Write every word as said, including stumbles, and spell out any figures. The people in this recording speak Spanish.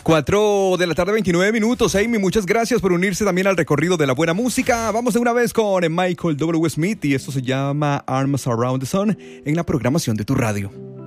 cuatro de la tarde, veintinueve minutos. Amy, muchas gracias por unirse también al recorrido de la buena música. Vamos de una vez con Michael W. Smith y esto se llama Arms Around the Sun en la programación de tu radio.